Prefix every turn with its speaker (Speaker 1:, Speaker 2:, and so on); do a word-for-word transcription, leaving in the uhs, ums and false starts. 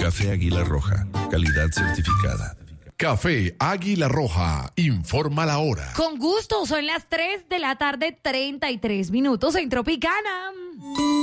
Speaker 1: Café Águila Roja, calidad certificada.
Speaker 2: Café Águila Roja, informa la hora.
Speaker 3: Con gusto, son las tres de la tarde, treinta y tres minutos en Tropicana.